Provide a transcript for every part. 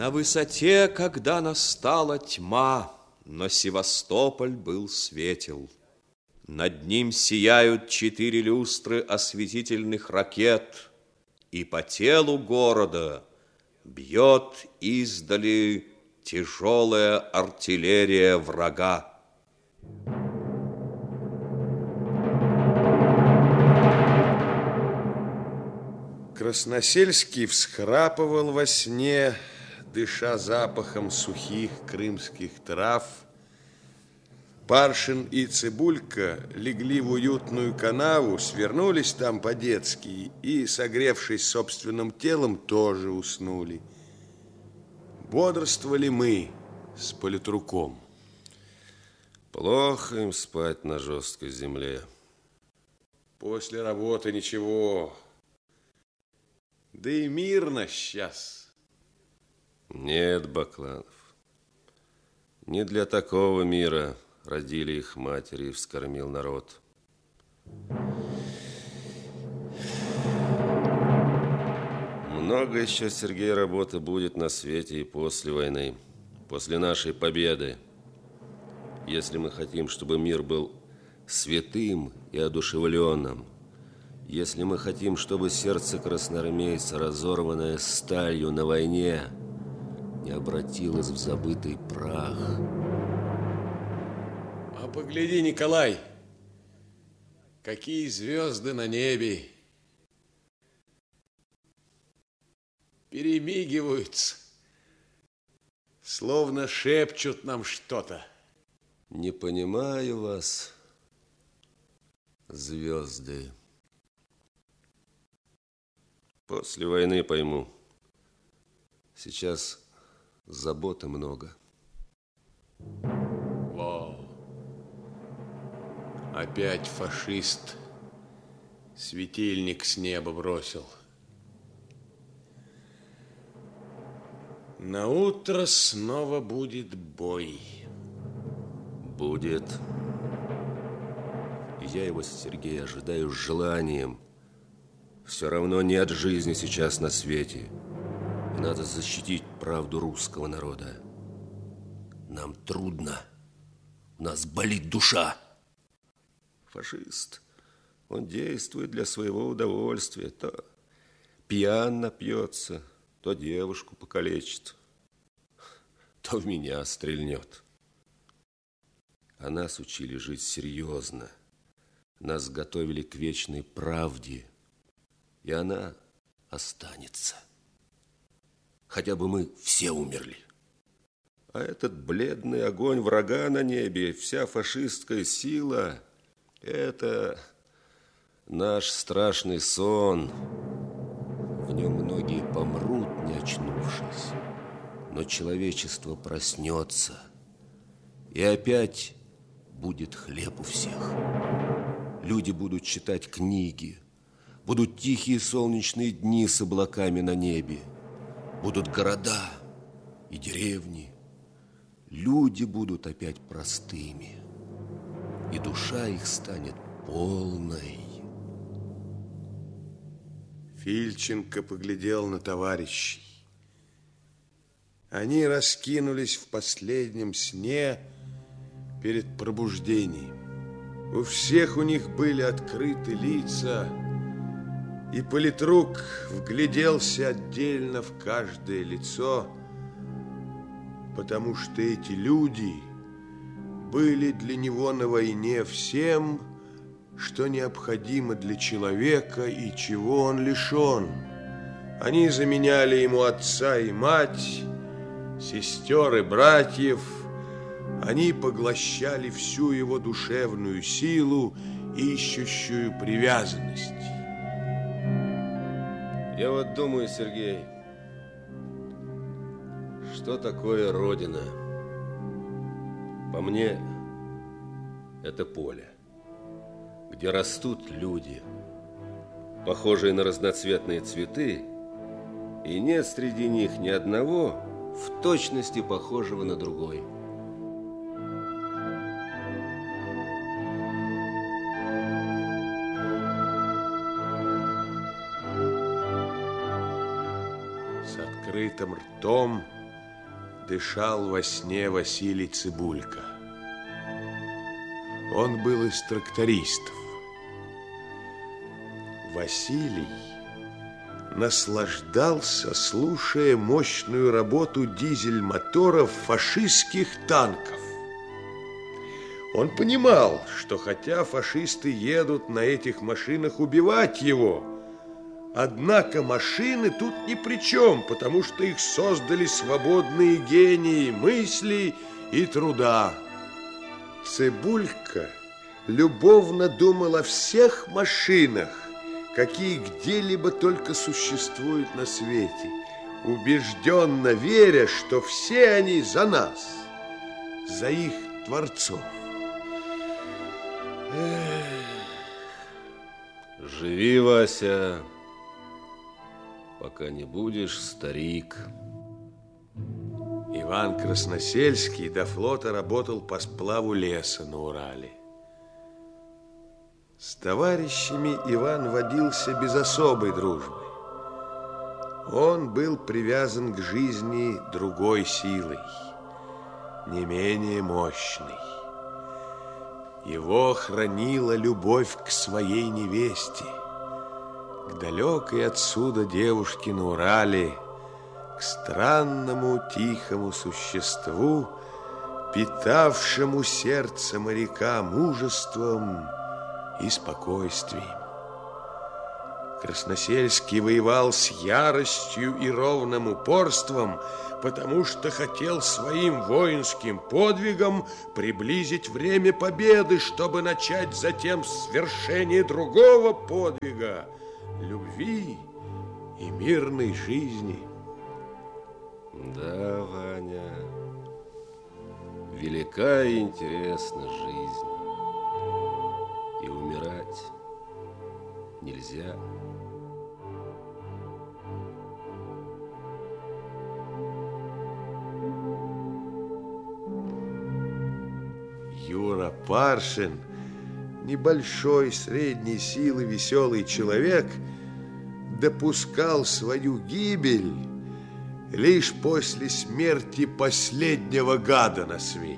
На высоте, когда настала тьма, но Севастополь был светел. Над ним сияют 4 люстры осветительных ракет, и по телу города бьет издали тяжелая артиллерия врага. Красносельский всхрапывал во сне, дыша запахом сухих крымских трав. Паршин и Цибулька легли в уютную канаву, свернулись там по-детски и, согревшись собственным телом, тоже уснули. Бодрствовали мы с политруком. Плохо им спать на жесткой земле. После работы ничего. Да и мирно сейчас. Нет, Бакланов, не для такого мира родили их матери и вскормил народ. Много еще, Сергей, работы будет на свете и после войны, после нашей победы. Если мы хотим, чтобы мир был святым и одушевленным, если мы хотим, чтобы сердце красноармейца, разорванное сталью на войне, не обратилось в забытый прах. А погляди, Николай, какие звезды на небе. Перемигиваются, словно шепчут нам что-то. Не понимаю вас, звезды. После войны пойму. Сейчас заботы много. Во. Опять фашист светильник с неба бросил. На утро снова будет бой. Будет. Я его, Сергей, ожидаю с желанием. Все равно нет жизни сейчас на свете. И надо защитить правду русского народа. Нам трудно. У нас болит душа. Фашист, он действует для своего удовольствия. То пьян напьется, то девушку покалечит, то в меня стрельнет. А нас учили жить серьезно. Нас готовили к вечной правде. И она останется. Хотя бы мы все умерли. А этот бледный огонь врага на небе, вся фашистская сила, это наш страшный сон. В нем многие помрут, не очнувшись. Но человечество проснется. И опять будет хлеб у всех. Люди будут читать книги. Будут тихие солнечные дни с облаками на небе. Будут города и деревни. Люди будут опять простыми. И душа их станет полной. Фильченко поглядел на товарищей. Они раскинулись в последнем сне перед пробуждением. У всех у них были открыты лица, и политрук вгляделся отдельно в каждое лицо, потому что эти люди были для него на войне всем, что необходимо для человека и чего он лишен. Они заменяли ему отца и мать, сестер и братьев. Они поглощали всю его душевную силу, ищущую привязанность. Я вот думаю, Сергей, что такое Родина? По мне, это поле, где растут люди, похожие на разноцветные цветы, и нет среди них ни одного в точности похожего на другой. С открытым ртом дышал во сне Василий Цыбулька. Он был из трактористов. Василий наслаждался, слушая мощную работу дизель-моторов фашистских танков. Он понимал, что хотя фашисты едут на этих машинах убивать его, однако машины тут ни при чем, потому что их создали свободные гении мысли и труда. Цыбулька любовно думал о всех машинах, какие где-либо только существуют на свете, убежденно веря, что все они за нас, за их творцов. Живи, Вася, пока не будешь старик. Иван Красносельский до флота работал по сплаву леса на Урале. С товарищами Иван водился без особой дружбы. Он был привязан к жизни другой силой, не менее мощной. Его хранила любовь к своей невесте, к далекой отсюда девушке на Урале, к странному тихому существу, питавшему сердце моряка мужеством и спокойствием. Красносельский воевал с яростью и ровным упорством, потому что хотел своим воинским подвигом приблизить время победы, чтобы начать затем свершение другого подвига – любви и мирной жизни. Да, Ваня, велика и интересна жизнь. И умирать нельзя. Юра Паршин, небольшой, средней силы веселый человек, допускал свою гибель лишь после смерти последнего гада на свете.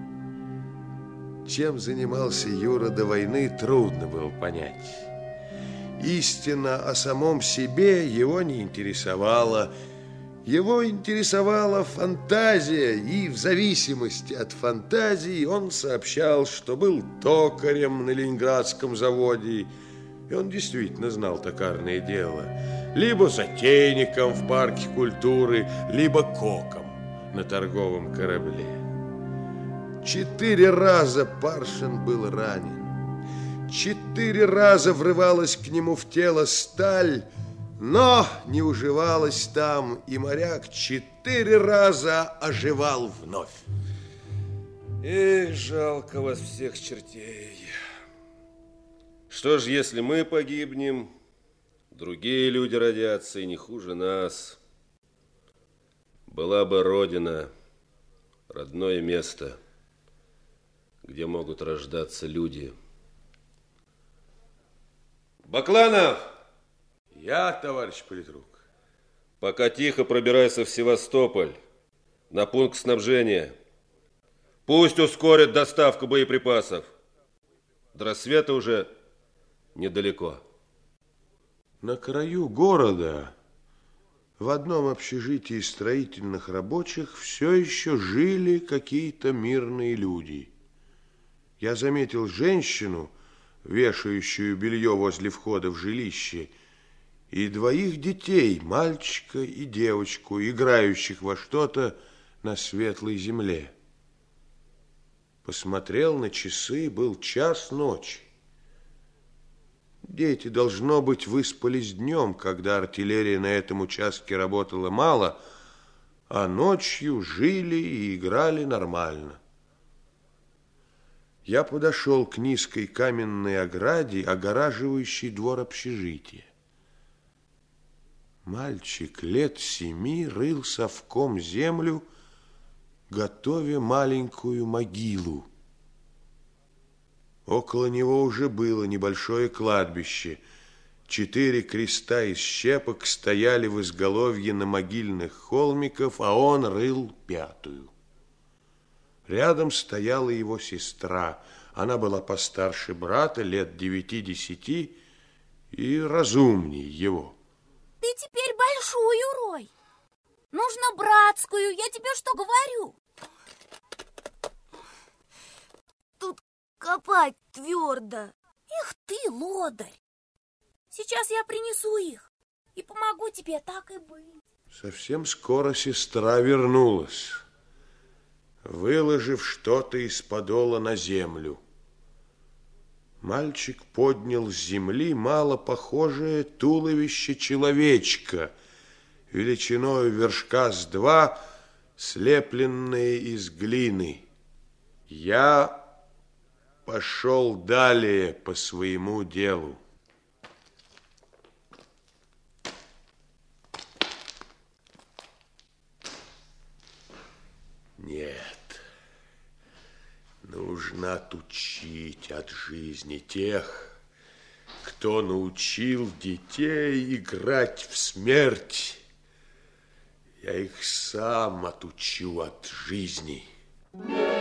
Чем занимался Юра до войны, трудно было понять. Истина о самом себе его не интересовала. Его интересовала фантазия, и в зависимости от фантазии он сообщал, что был токарем на Ленинградском заводе, и он действительно знал токарное дело, либо затейником в парке культуры, либо коком на торговом корабле. 4 раза Паршин был ранен, 4 раза врывалась к нему в тело сталь, но не уживалась там, и моряк 4 раза оживал вновь. Эх, жалко вас всех чертей. Что ж, если мы погибнем, другие люди родятся и не хуже нас. Была бы Родина, родное место, где могут рождаться люди. Бакланов! Я, товарищ политрук. Пока тихо пробирайся в Севастополь, на пункт снабжения. Пусть ускорят доставку боеприпасов. До рассвета уже недалеко. На краю города, в одном общежитии строительных рабочих, все еще жили какие-то мирные люди. Я заметил женщину, вешающую белье возле входа в жилище, и 2 детей, мальчика и девочку, играющих во что-то на светлой земле. Посмотрел на часы, был 1:00 ночи. Дети, должно быть, выспались днем, когда артиллерия на этом участке работала мало, а ночью жили и играли нормально. Я подошел к низкой каменной ограде, огораживающей двор общежития. Мальчик лет 7 рыл совком землю, готовя маленькую могилу. Около него уже было небольшое кладбище. 4 креста из щепок стояли в изголовье на могильных холмиков, а он рыл 5-ю. Рядом стояла его сестра. Она была постарше брата, лет 9-10, и разумней его. Ты теперь большую рой. Нужно братскую, я тебе что говорю? Тут копать твердо. Эх ты, лодырь. Сейчас я принесу их и помогу тебе, так и быть. Совсем скоро сестра вернулась, выложив что-то из подола на землю. Мальчик поднял с земли мало похожее туловище человечка, величиною вершка с 2, слепленное из глины. Я пошел далее по своему делу. Нет, нужно отучить от жизни тех, кто научил детей играть в смерть. Я их сам отучу от жизни.